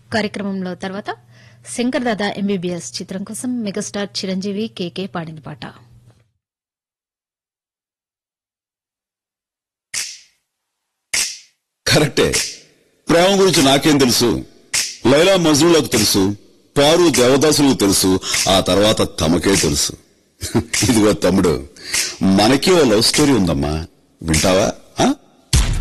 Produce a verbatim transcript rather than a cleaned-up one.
కార్యక్రమంలో తర్వాత శంకర్ దాదా ఎంబీబీఎస్ చిత్రం కోసం మెగాస్టార్ చిరంజీవి కేకే పాడిన పాట. కరెక్టే. ప్రేమ గురించి నాకేం తెలుసు? లైలా మజ్నులకు తెలుసు, పారు దేవదాసులకు తెలుసు, ఆ తర్వాత తమకే తెలుసు. ఇదిగో తమ్ముడు, మనకి ఓ లవ్ స్టోరీ ఉందమ్మా, వింటావా?